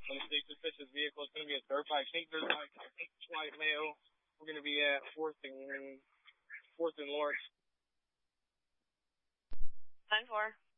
26 suspicious vehicle. It's going to be a dirt bike, pink dirt bike, white male. We're going to be at 4th and Lawrence. 10-4.